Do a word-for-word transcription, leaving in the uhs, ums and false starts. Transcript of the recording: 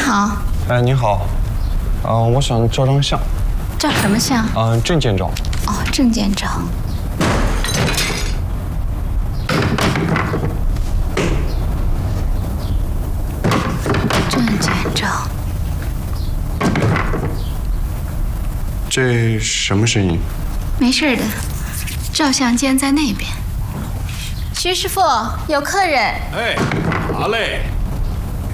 好。 哎，你好。嗯、呃，我想照张相。 照什么相？ 嗯、呃，证件照。 哦，证件照。证件照。 这什么声音？ 没事的，照相间在那边。徐师傅，有客人。 哎，好嘞。